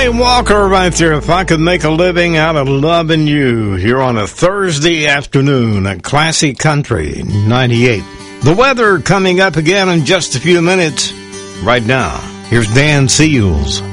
Johnny Walker right there. If I could make a living out of loving you, here on a Thursday afternoon at Classy Country 98. The weather coming up again in just a few minutes. Right now, here's Dan Seals.